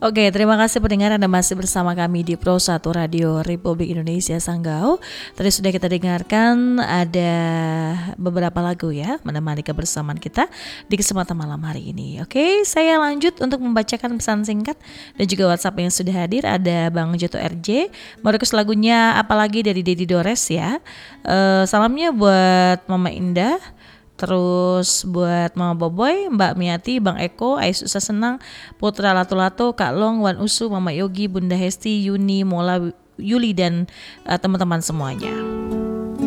Oke, terima kasih pendengar Anda masih bersama kami di Pro 1 Radio Republik Indonesia Sanggau. Tadi sudah kita dengarkan ada beberapa lagu ya menemani kebersamaan kita di kesempatan malam hari ini. Oke, saya lanjut untuk membacakan pesan singkat dan juga WhatsApp yang sudah hadir. Ada Bang Joto RJ, mau request lagunya apalagi dari Dedi Dores ya. Salamnya buat Mama Indah. Terus buat Mama Boboy, Mbak Miati, Bang Eko, Ais Susah Senang, Putra Lato-Lato, Kak Long, Wan Usu, Mama Yogi, Bunda Hesti, Yuni, Mola, Yuli dan teman-teman semuanya.